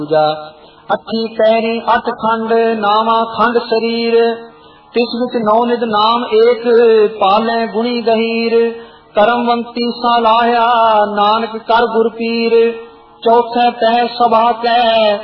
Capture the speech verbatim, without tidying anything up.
पूजा। अठी पैरी अठ खंड नावा खंड शरीर, तिस विच नौ निध नाम एक पाले गुणी गहीर। करमवंती सा लाया नानक कर गुर पीर, चौथे पै सभा कै